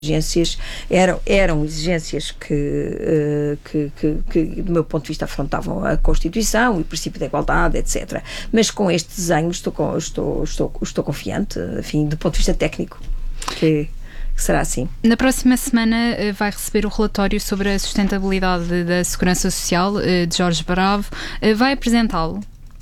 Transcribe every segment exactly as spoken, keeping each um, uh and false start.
exigências eram, eram exigências que, que, que, que, do meu ponto de vista, afrontavam a Constituição e o princípio da igualdade, etcétera. Mas com este desenho estou, estou, estou, estou confiante, enfim, do ponto de vista técnico, que, que será assim. Na próxima semana vai receber o relatório sobre a sustentabilidade da Segurança Social de Jorge Bravo. Vai apresentá-lo?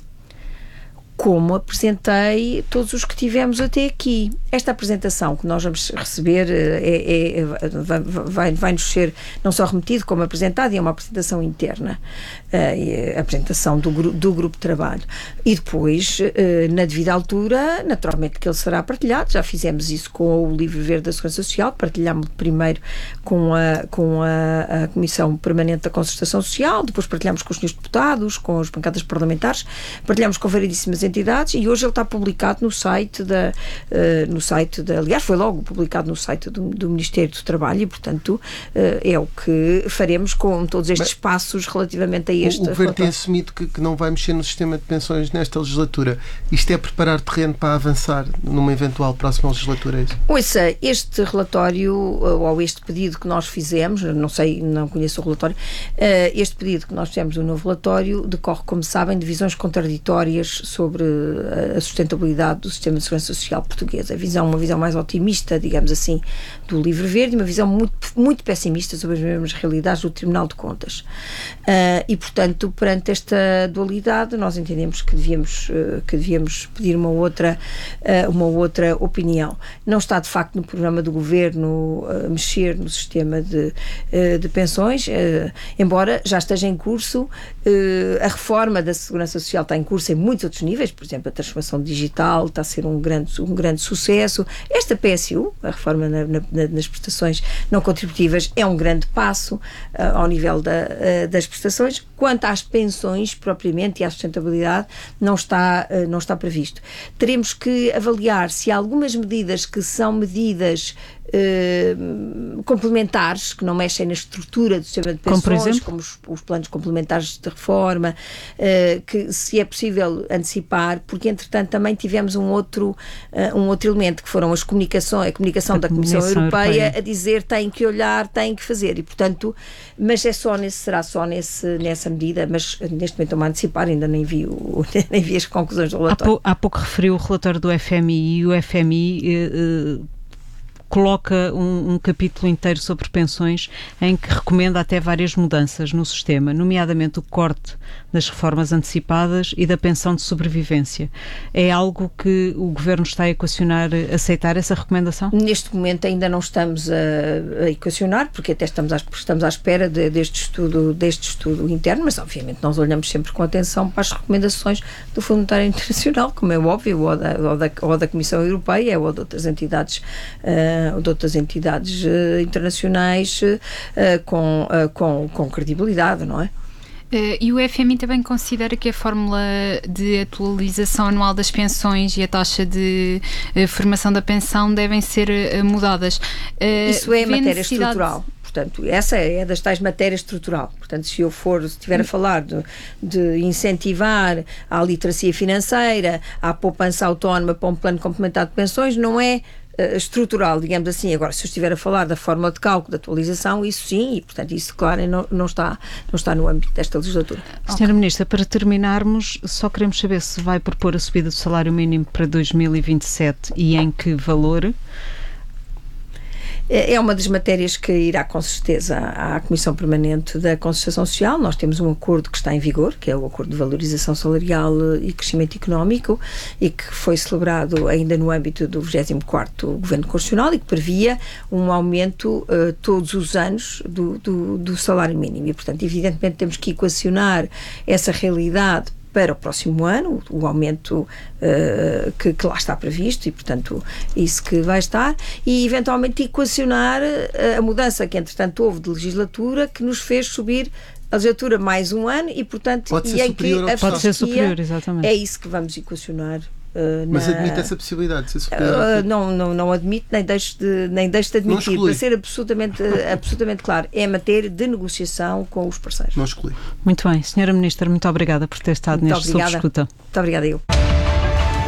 Como apresentei todos os que tivemos até aqui. Esta apresentação que nós vamos receber é, é, vai, vai, vai-nos ser não só remetido como apresentado, e é uma apresentação interna, é a apresentação do, do grupo de trabalho. E depois, na devida altura, naturalmente que ele será partilhado. Já fizemos isso com o Livro Verde da Segurança Social, partilhámos primeiro com a, com a, a Comissão Permanente da Concertação Social, depois partilhámos com os senhores deputados, com as bancadas parlamentares, partilhámos com variedíssimas entidades, e hoje ele está publicado no site da, uh, no site da, aliás foi logo publicado no site do, do Ministério do Trabalho, e portanto uh, é o que faremos com todos estes Bem, passos relativamente a este. O, o Governo tem assumido que, que não vai mexer no sistema de pensões nesta legislatura. Isto é preparar terreno para avançar numa eventual próxima legislatura? É isso? Ouça, este relatório, ou este pedido que nós fizemos, não sei, não conheço o relatório, uh, este pedido que nós fizemos do novo relatório decorre, como sabem, de visões contraditórias sobre a sustentabilidade do sistema de segurança social português. A visão, uma visão mais otimista, digamos assim, do Livro Verde, e uma visão muito, muito pessimista sobre as mesmas realidades do Tribunal de Contas. Uh, e, portanto, perante esta dualidade, nós entendemos que devíamos, uh, que devíamos pedir uma outra, uh, uma outra opinião. Não está, de facto, no programa do Governo uh, mexer no sistema de, uh, de pensões, uh, embora já esteja em curso, uh, a reforma da segurança social está em curso em muitos outros níveis. Por exemplo, a transformação digital está a ser um grande, um grande sucesso. Esta P S U, a reforma na, na, nas prestações não contributivas, é um grande passo uh, ao nível da, uh, das prestações. Quanto às pensões propriamente e à sustentabilidade, não está, uh, não está previsto. Teremos que avaliar se há algumas medidas que são medidas Uh, complementares, que não mexem na estrutura do sistema de pensões, como, por exemplo? como os, os planos complementares de reforma, uh, que se é possível antecipar, porque entretanto também tivemos um outro, uh, um outro elemento, que foram as comunicações, a comunicação a da Comissão Europeia, Europeia a dizer tem que olhar, tem que fazer, e portanto, mas é só nesse, será só nesse, nessa medida, mas neste momento estou-me a antecipar, ainda nem vi, o, nem vi as conclusões do relatório. Há, pou, há pouco referiu o relatório do F M I, e o F M I uh, uh, coloca um, um capítulo inteiro sobre pensões, em que recomenda até várias mudanças no sistema, nomeadamente o corte das reformas antecipadas e da pensão de sobrevivência. É algo que o Governo está a equacionar, aceitar essa recomendação? Neste momento ainda não estamos a, a equacionar, porque até estamos à, estamos à espera de, deste, estudo, deste estudo interno, mas obviamente nós olhamos sempre com atenção para as recomendações do Fundo Monetário Internacional, como é óbvio, ou da, ou da, ou da Comissão Europeia, ou de outras entidades uh, ou de outras entidades uh, internacionais uh, com, uh, com, com credibilidade, não é? Uh, e o F M I também considera que a fórmula de atualização anual das pensões e a taxa de uh, formação da pensão devem ser uh, mudadas. Uh, Isso é matéria necessidade... estrutural. Portanto, essa é das tais matérias estrutural. Portanto, se eu for, se estiver a falar de, de incentivar a literacia financeira, a poupança autónoma para um plano complementar de pensões, não é uh, estrutural, digamos assim. Agora, se eu estiver a falar da fórmula de cálculo, da atualização, isso sim, e portanto, isso, claro, não, não, está, não está no âmbito desta legislatura. Senhora okay. Ministra, para terminarmos, só queremos saber se vai propor a subida do salário mínimo para dois mil e vinte e sete e em que valor? É uma das matérias que irá com certeza à Comissão Permanente da Concertação Social. Nós temos um acordo que está em vigor, que é o Acordo de Valorização Salarial e Crescimento Económico, e que foi celebrado ainda no âmbito do vigésimo quarto Governo Constitucional, e que previa um aumento uh, todos os anos do, do, do salário mínimo. E, portanto, evidentemente temos que equacionar essa realidade para o próximo ano, o aumento uh, que, que lá está previsto, e portanto isso que vai estar, e eventualmente equacionar uh, a mudança que entretanto houve de legislatura, que nos fez subir a legislatura mais um ano, e portanto pode ser e superior, que a pode ser superior, exatamente. É isso que vamos equacionar. Uh, Mas na... admite essa possibilidade de ser superior? Uh, não, não, não admito, nem deixo de, nem deixo de admitir, para ser absolutamente, absolutamente claro. É matéria de negociação com os parceiros. Não exclui. Muito bem. Senhora Ministra, muito obrigada por ter estado muito neste obrigada. Sob Escuta. Muito obrigada eu.